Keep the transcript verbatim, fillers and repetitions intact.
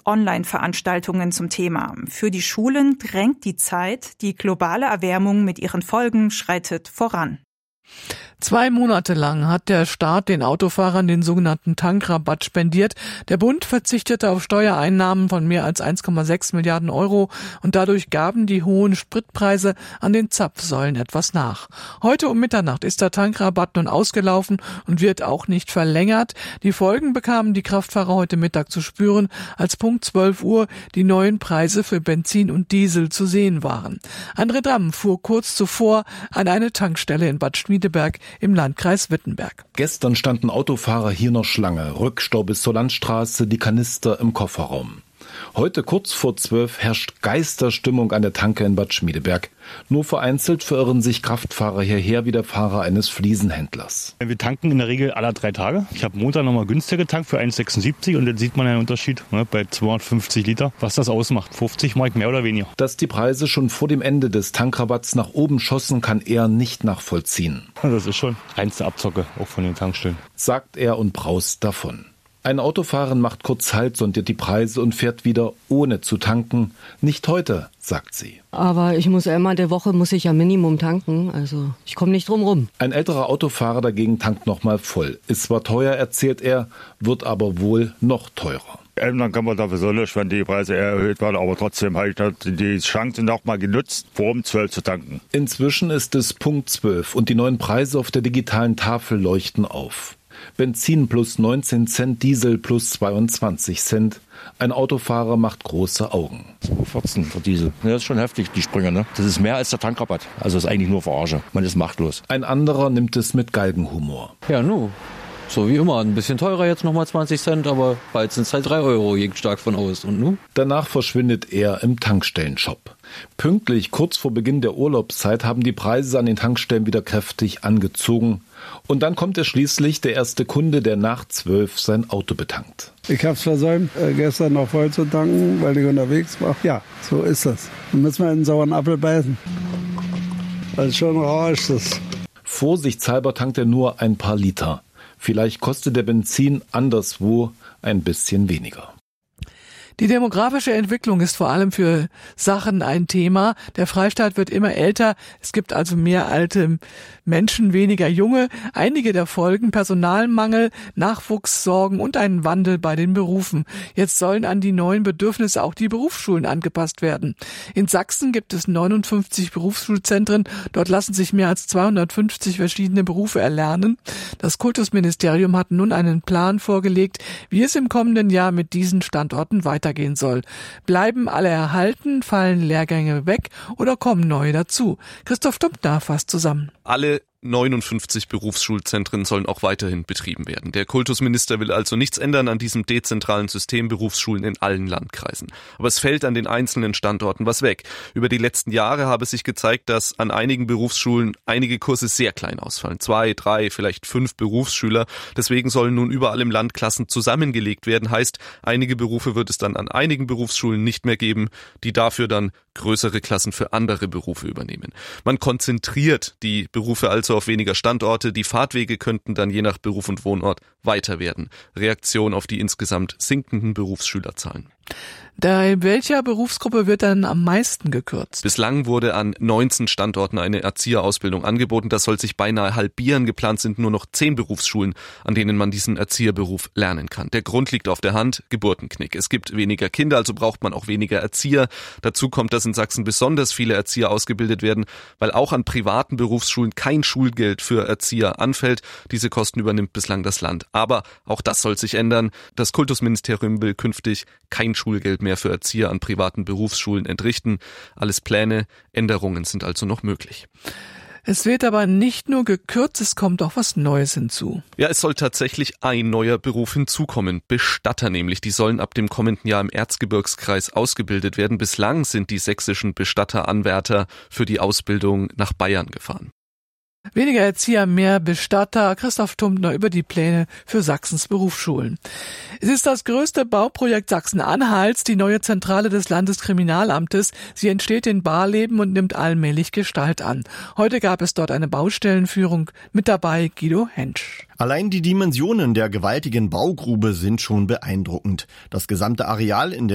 Online-Veranstaltungen zum Thema. Für die Schulen drängt die Zeit, die globale Erwärmung mit ihren Folgen schreitet voran. Zwei Monate lang hat der Staat den Autofahrern den sogenannten Tankrabatt spendiert. Der Bund verzichtete auf Steuereinnahmen von mehr als eins Komma sechs Milliarden Euro und dadurch gaben die hohen Spritpreise an den Zapfsäulen etwas nach. Heute um Mitternacht ist der Tankrabatt nun ausgelaufen und wird auch nicht verlängert. Die Folgen bekamen die Kraftfahrer heute Mittag zu spüren, als Punkt zwölf Uhr die neuen Preise für Benzin und Diesel zu sehen waren. André Damm fuhr kurz zuvor an eine Tankstelle in Bad Schmiedeberg im Landkreis Wittenberg. Gestern standen Autofahrer hier noch Schlange, Rückstau bis zur Landstraße, die Kanister im Kofferraum. Heute kurz vor zwölf herrscht Geisterstimmung an der Tanke in Bad Schmiedeberg. Nur vereinzelt verirren sich Kraftfahrer hierher wie der Fahrer eines Fliesenhändlers. Wir tanken in der Regel alle drei Tage. Ich habe Montag nochmal günstiger getankt für eins Komma sechsundsiebzig und dann sieht man einen Unterschied, ne, bei zweihundertfünfzig Liter, was das ausmacht. fünfzig Mark mehr oder weniger. Dass die Preise schon vor dem Ende des Tankrabatts nach oben schossen, kann er nicht nachvollziehen. Das ist schon reinste Abzocke, auch von den Tankstellen. Sagt er und braust davon. Ein Autofahrer macht kurz Halt, sondiert die Preise und fährt wieder, ohne zu tanken. Nicht heute, sagt sie. Aber ich muss einmal der Woche muss ich ja Minimum tanken, also ich komme nicht drum rum. Ein älterer Autofahrer dagegen tankt nochmal voll. Ist zwar teuer, erzählt er, wird aber wohl noch teurer. Ändern kann man dafür so nicht, wenn die Preise erhöht werden, aber trotzdem habe ich die Chance noch mal genutzt, vor um zwölf zu tanken. Inzwischen ist es Punkt zwölf und die neuen Preise auf der digitalen Tafel leuchten auf. Benzin plus neunzehn Cent, Diesel plus zweiundzwanzig Cent. Ein Autofahrer macht große Augen. vierzehn für Diesel. Das ist schon heftig, die Sprünge. Ne? Das ist mehr als der Tankrabatt. Also das ist eigentlich nur Verarsche. Man ist machtlos. Ein anderer nimmt es mit Galgenhumor. Ja, nu. So wie immer. Ein bisschen teurer jetzt nochmal zwanzig Cent, aber bald sind es halt drei Euro, geht stark von aus. Und nu? Danach verschwindet er im Tankstellenshop. Pünktlich kurz vor Beginn der Urlaubszeit haben die Preise an den Tankstellen wieder kräftig angezogen. Und dann kommt er schließlich, der erste Kunde, der nach zwölf sein Auto betankt. Ich habe es versäumt, äh, gestern noch voll zu tanken, weil ich unterwegs war. Ja, so ist das. Dann müssen wir in einen sauren Apfel beißen. Also schon rau ist das. Vorsichtshalber tankt er nur ein paar Liter. Vielleicht kostet der Benzin anderswo ein bisschen weniger. Die demografische Entwicklung ist vor allem für Sachen ein Thema. Der Freistaat wird immer älter. Es gibt also mehr alte Menschen, weniger junge. Einige der Folgen: Personalmangel, Nachwuchssorgen und einen Wandel bei den Berufen. Jetzt sollen an die neuen Bedürfnisse auch die Berufsschulen angepasst werden. In Sachsen gibt es neunundfünfzig Berufsschulzentren. Dort lassen sich mehr als zweihundertfünfzig verschiedene Berufe erlernen. Das Kultusministerium hat nun einen Plan vorgelegt, wie es im kommenden Jahr mit diesen Standorten weitergeht. Gehen soll. Bleiben alle erhalten, fallen Lehrgänge weg oder kommen neue dazu? Christoph Dumpner fasst zusammen. Alle neunundfünfzig Berufsschulzentren sollen auch weiterhin betrieben werden. Der Kultusminister will also nichts ändern an diesem dezentralen System Berufsschulen in allen Landkreisen. Aber es fällt an den einzelnen Standorten was weg. Über die letzten Jahre habe sich gezeigt, dass an einigen Berufsschulen einige Kurse sehr klein ausfallen. Zwei, drei, vielleicht fünf Berufsschüler. Deswegen sollen nun überall im Land Klassen zusammengelegt werden. Heißt, einige Berufe wird es dann an einigen Berufsschulen nicht mehr geben, die dafür dann größere Klassen für andere Berufe übernehmen. Man konzentriert die Berufe also auf weniger Standorte. Die Fahrtwege könnten dann je nach Beruf und Wohnort weiter werden. Reaktion auf die insgesamt sinkenden Berufsschülerzahlen. Bei welcher Berufsgruppe wird dann am meisten gekürzt? Bislang wurde an neunzehn Standorten eine Erzieherausbildung angeboten. Das soll sich beinahe halbieren. Geplant sind nur noch zehn Berufsschulen, an denen man diesen Erzieherberuf lernen kann. Der Grund liegt auf der Hand: Geburtenknick. Es gibt weniger Kinder, also braucht man auch weniger Erzieher. Dazu kommt, dass in Sachsen besonders viele Erzieher ausgebildet werden, weil auch an privaten Berufsschulen kein Schulgeld für Erzieher anfällt. Diese Kosten übernimmt bislang das Land. Aber auch das soll sich ändern. Das Kultusministerium will künftig kein Schulgeld mehr für Erzieher an privaten Berufsschulen entrichten. Alles Pläne, Änderungen sind also noch möglich. Es wird aber nicht nur gekürzt, es kommt auch was Neues hinzu. Ja, es soll tatsächlich ein neuer Beruf hinzukommen. Bestatter nämlich. Die sollen ab dem kommenden Jahr im Erzgebirgskreis ausgebildet werden. Bislang sind die sächsischen Bestatteranwärter für die Ausbildung nach Bayern gefahren. Weniger Erzieher, mehr Bestatter. Christoph Tumpner über die Pläne für Sachsens Berufsschulen. Es ist das größte Bauprojekt Sachsen-Anhalts, die neue Zentrale des Landeskriminalamtes. Sie entsteht in Barleben und nimmt allmählich Gestalt an. Heute gab es dort eine Baustellenführung. Mit dabei Guido Hentsch. Allein die Dimensionen der gewaltigen Baugrube sind schon beeindruckend. Das gesamte Areal in der